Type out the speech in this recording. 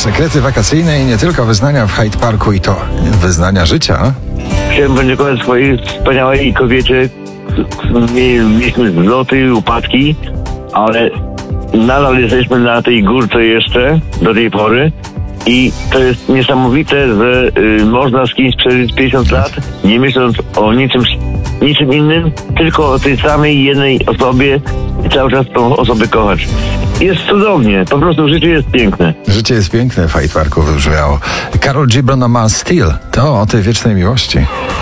sekrety wakacyjne i nie tylko wyznania w Hyde Parku i to wyznania życia. Chciałem podziękować swojej wspaniałej kobiecie. Mieliśmy zloty, upadki, ale nadal jesteśmy na tej górce jeszcze do tej pory. I to jest niesamowite, że można z kimś przeżyć 50 lat, nie myśląc o niczym innym, tylko o tej samej jednej osobie i cały czas tą osobę kochać. Jest cudownie, po prostu życie jest piękne. Życie jest piękne w Hyde Parku wybrzmiało. Karol G. Brona ma styl. To o tej wiecznej miłości.